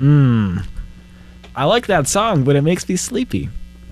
I like that song, but it makes me sleepy.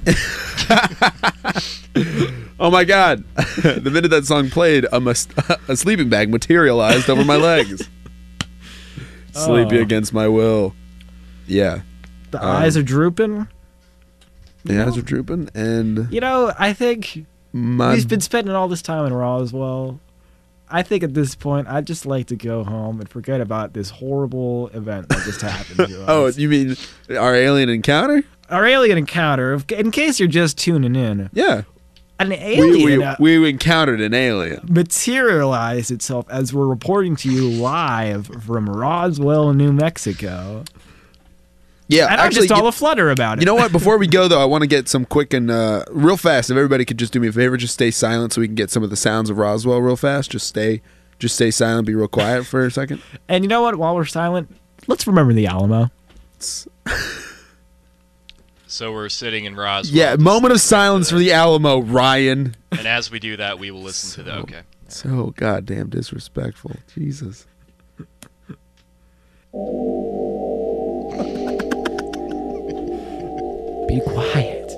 Oh my God! The minute that song played, a sleeping bag materialized over my legs. Sleepy against my will. Yeah. The eyes are drooping. The eyes are drooping, and You know, I think we've been spending all this time in Roswell. I think at this point, I'd just like to go home and forget about this horrible event that just happened to us. Oh, you mean our alien encounter? Our alien encounter, in case you're just tuning in. Yeah. An alien We encountered an alien. materialized itself as we're reporting to you live from Roswell, New Mexico. Yeah, And actually, I'm just all aflutter about it. you know what? Before we go, though, I want to get some quick and real fast. If everybody could just do me a favor, just stay silent so we can get some of the sounds of Roswell real fast. Just stay silent, be real quiet for a second. And you know what? While we're silent, let's remember the Alamo. So we're sitting in Roswell. Yeah, moment of silence for the Alamo, Ryan. And as we do that, we will listen to the... Okay. So goddamn disrespectful. Jesus. Be quiet.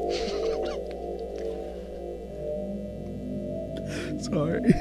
Sorry.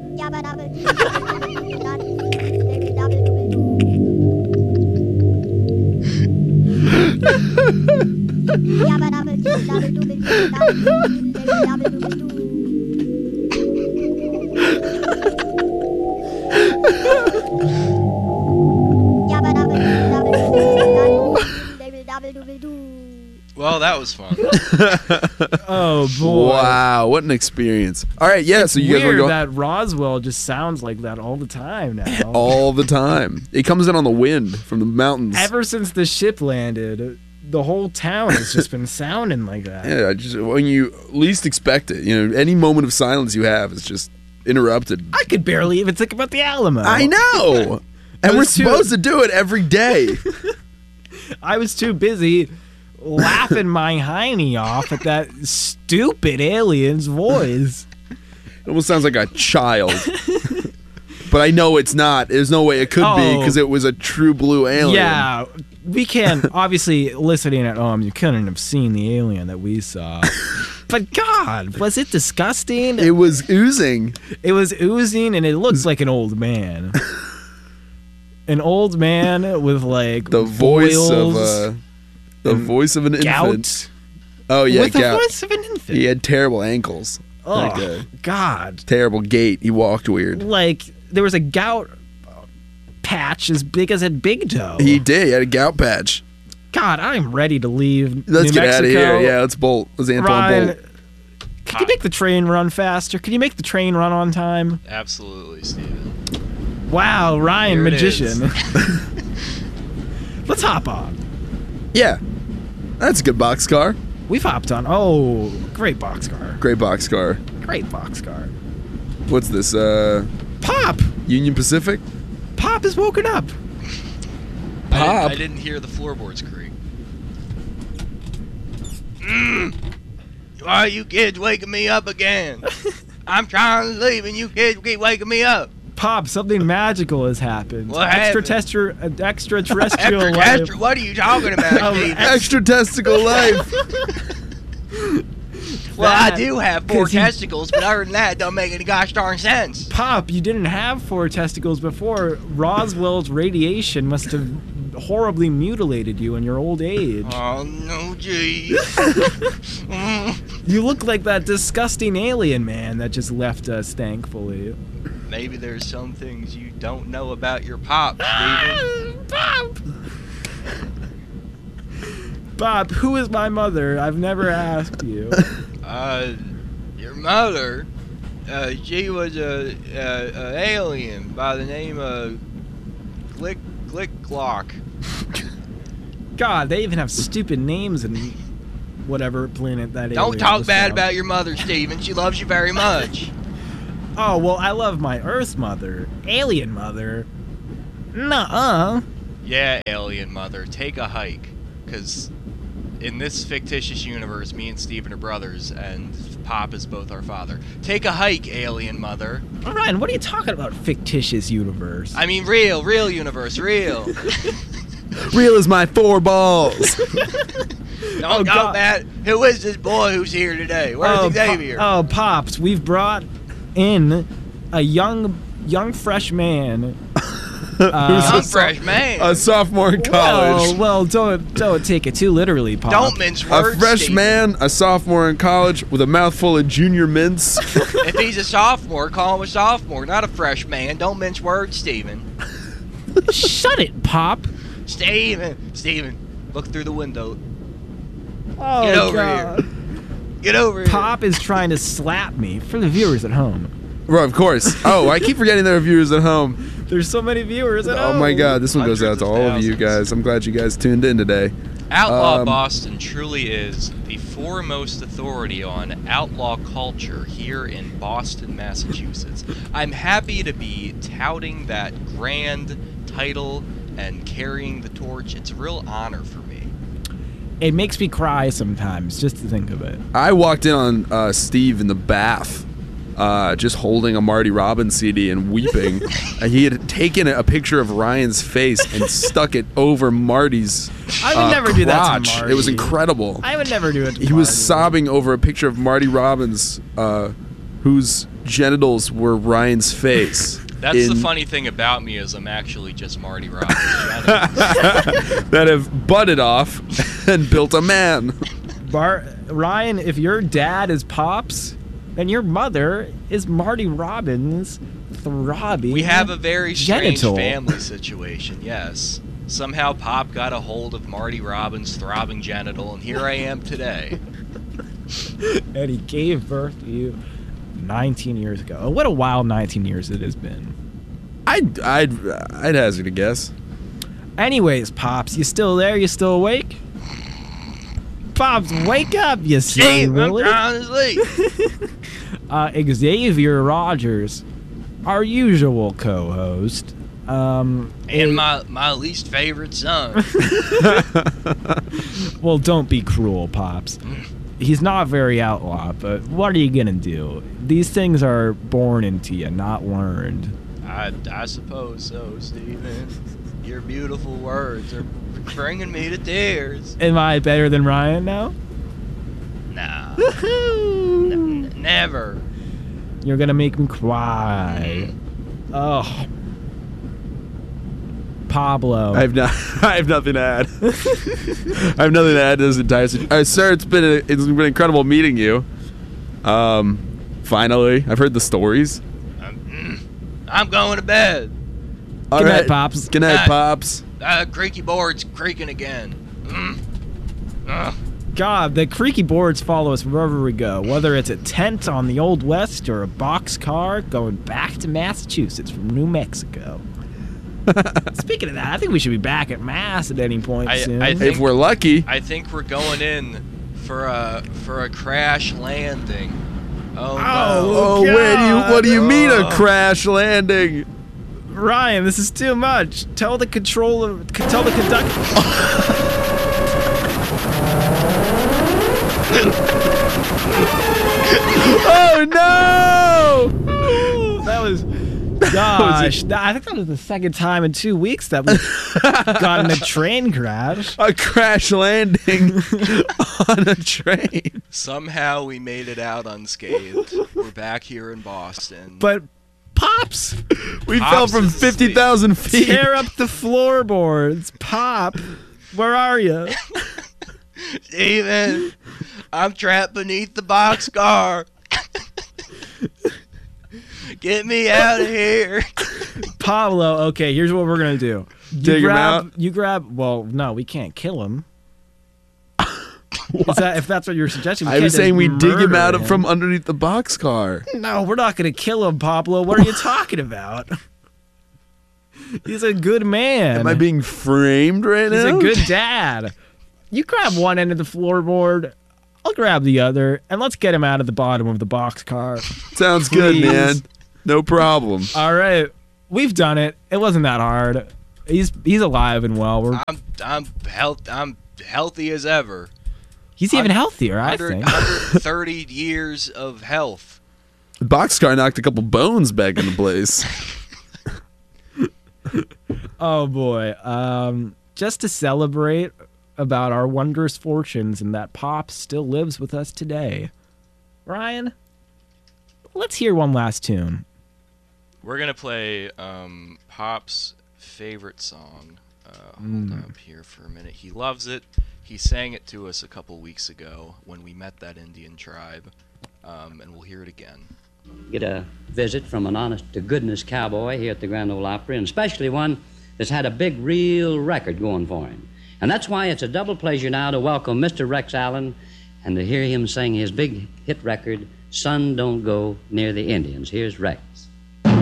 Well, that was fun. Oh boy! Wow, what an experience. All right, yeah, so you guys Weird want to go that Roswell just sounds like that all the time now. all the time. It comes in on the wind from the mountains. Ever since the ship landed, the whole town has just been sounding like that. Yeah, just when you least expect it, any moment of silence you have is just interrupted. I could barely even think about the Alamo. I know. And we're supposed to do it every day. I was too busy laughing my hiney off at that stupid alien's voice. It almost sounds like a child. But I know it's not. There's no way it could be because it was a true blue alien. Yeah, we can obviously listening at home. You couldn't have seen the alien that we saw. But God, was it disgusting? It was oozing. It was oozing, and it looks like an old man. An old man with like The voice boils, voice of an gout. infant. Oh yeah, with the gout. voice of an infant. He had terrible ankles. Oh Like a God! terrible gait. He walked weird. Like there was a gout patch as big as a big toe. He did. He had a gout patch. God, I'm ready to leave. Let's New get out of Mexico. here. Yeah, let's bolt. Let's Antoine Ryan, bolt. could you make the train run faster? Could you make the train run on time? Absolutely, Steven. Wow, Ryan, Here it magician. Let's hop on. Yeah, that's a good boxcar. We've hopped on. Oh, great boxcar. Great boxcar. Great boxcar. What's this? Pop! Union Pacific. Pop is woken up. Pop. I didn't hear the floorboards creak. Why are you kids waking me up again? I'm trying to leave and you kids keep waking me up. Pop, something magical has happened. What happened? Extraterrestrial life. What are you talking about, Steven? Extra testicle life. Well, That- I do have 4 'cause you- testicles, but other than that, it don't make any gosh darn sense. Pop, you didn't have 4 testicles before. Roswell's radiation must have horribly mutilated you in your old age. Oh, no, geez. You look like that disgusting alien man that just left us, thankfully. Maybe there's some things you don't know about your pop, Steven. Pop! Bob, who is my mother? I've never asked you. Your mother, she was a alien by the name of Click Clock. God, they even have stupid names in whatever planet that is. Don't talk bad about your mother, Steven. She loves you very much. Oh, well, I love my Earth mother. Alien mother. Nuh-uh. Yeah, alien mother, take a hike. Because in this fictitious universe, me and Steven are brothers, and Pop is both our father. Take a hike, alien mother. Ryan, what are you talking about, fictitious universe? I mean, real universe, real. Real as my 4 balls. Don't go, Matt. Who is this boy who's here today? Where's Xavier? Pops, we've brought in a young fresh man. Fresh man. A sophomore in college. Well, don't take it too literally, Pop. Don't mince words, A fresh Steven. man, a sophomore in college with a mouthful of junior mints. If he's a sophomore, call him a sophomore, not a fresh man. Don't mince words, Steven. Shut it, Pop. Steven, look through the window. Oh, Get over God. here. Get over here. Pop is trying to slap me for the viewers at home. Well, of course. Oh, I keep forgetting there are viewers at home. There's so many viewers at home. Oh my God, this one goes out Hundreds to of all of you thousands. guys. I'm glad you guys tuned in today. Outlaw Boston truly is the foremost authority on outlaw culture here in Boston, Massachusetts. I'm happy to be touting that grand title and carrying the torch. It's a real honor for me. It makes me cry sometimes just to think of it. I walked in on Steve in the bath, just holding a Marty Robbins CD and weeping. He had taken a picture of Ryan's face and stuck it over Marty's I would never do that to crotch. Marty. It was incredible. I would never do it to He was Marty. sobbing over a picture of Marty Robbins, whose genitals were Ryan's face. That's the funny thing about me is I'm actually just Marty Robbins. That have butted off and built a man. Ryan, if your dad is Pops, then your mother is Marty Robbins throbbing. We have a very strange genital. family situation, yes. Somehow Pop got a hold of Marty Robbins' throbbing genital, and here I am today. And he gave birth to you 19 years ago. What a wild 19 years it has been. I'd hazard a guess. Anyways, Pops, you still there? You still awake? Pops, wake up, you silly Hey, I'm Willy. trying to sleep. Xavier Rogers, our usual co-host. And my least favorite son. Well, don't be cruel, Pops. He's not very outlaw, but what are you gonna do? These things are born into you, not learned. I suppose so, Steven. Your beautiful words are bringing me to tears. Am I better than Ryan now? Nah. Woohoo! Never. You're gonna make me cry. Oh. Pablo. I have nothing to add. I have nothing to add to this entire situation. Sir, it's been incredible meeting you. Finally, I've heard the stories. I'm going to bed. All Good night, right. Pops. Good night, Night. Pops. Creaky board's creaking again. God, the creaky boards follow us wherever we go, whether it's a tent on the Old West or a boxcar going back to Massachusetts from New Mexico. Speaking of that, I think we should be back at Mass at any point soon. I think- If we're lucky. I think we're going in for a crash landing. Oh, Oh, God. what do you mean a Oh. crash landing? Ryan, this is too much. Tell the conductor. Oh no! That was. Gosh, I think that was the second time in 2 weeks that we got in a train crash. A crash landing on a train. Somehow we made it out unscathed. We're back here in Boston. But Pops, We Pops fell from is asleep. 50,000 feet. tear up the floorboards. Pop, where are you? Steven, I'm trapped beneath the boxcar. Get me out of here. Pablo, okay, here's what we're gonna do. Dig him out? You grab. Well, no, we can't kill him. If that's what you're suggesting, I was saying we dig him out from underneath the boxcar. No, we're not gonna kill him, Pablo. What are you talking about? He's a good man. Am I being framed right He's now? a good dad. You grab one end of the floorboard. I'll grab the other, and let's get him out of the bottom of the boxcar. Sounds good, Please. man. No problem. All right, we've done it. It wasn't that hard. He's alive and well. I'm healthy as ever. He's even healthier, I 100, think. 130 years of health. The boxcar knocked a couple bones back into place. Oh boy. just to celebrate about our wondrous fortunes and that Pop still lives with us today. Ryan, let's hear one last tune. We're going to play Pop's favorite song. Hold up here for a minute. He loves it. He sang it to us a couple weeks ago when we met that Indian tribe, and we'll hear it again. Get a visit from an honest-to-goodness cowboy here at the Grand Ole Opry, and especially one that's had a big, real record going for him. And that's why it's a double pleasure now to welcome Mr. Rex Allen and to hear him sing his big hit record, Sun Don't Go Near the Indians. Here's Rex.